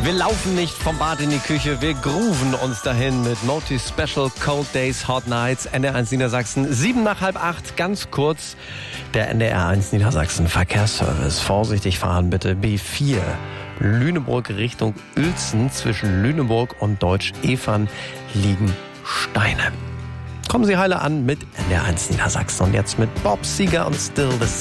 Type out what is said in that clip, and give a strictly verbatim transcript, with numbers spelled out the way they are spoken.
Wir laufen nicht vom Bad in die Küche, wir grooven uns dahin mit Moti Special Cold Days, Hot Nights, N D R eins Niedersachsen, sieben nach halb acht, ganz kurz, der N D R eins Niedersachsen Verkehrsservice. Vorsichtig fahren bitte, B vier, Lüneburg Richtung Uelzen, zwischen Lüneburg und Deutsch-Evern liegen Steine. Kommen Sie heile an mit N D R eins Niedersachsen und jetzt mit Bob Seger und Still the